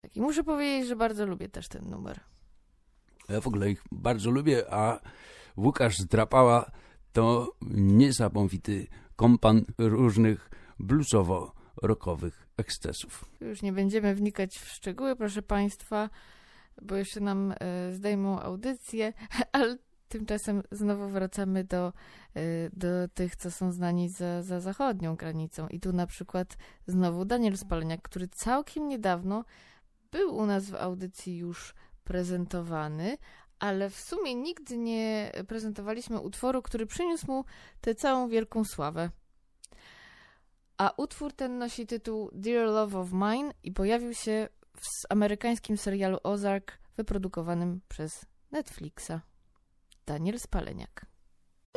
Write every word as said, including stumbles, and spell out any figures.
I muszę powiedzieć, że bardzo lubię też ten numer. Ja w ogóle ich bardzo lubię, a Łukasz Zdrapała to niesamowity kompan różnych bluesowo-rockowych ekscesów. Już nie będziemy wnikać w szczegóły, proszę Państwa, bo jeszcze nam y, zdejmą audycję, ale tymczasem znowu wracamy do, y, do tych, co są znani za, za zachodnią granicą. I tu na przykład znowu Daniel Spaleniak, który całkiem niedawno był u nas w audycji już prezentowany, ale w sumie nigdy nie prezentowaliśmy utworu, który przyniósł mu tę całą wielką sławę. A utwór ten nosi tytuł Dear Love of Mine i pojawił się w amerykańskim serialu Ozark wyprodukowanym przez Netflixa. Daniel Spaleniak.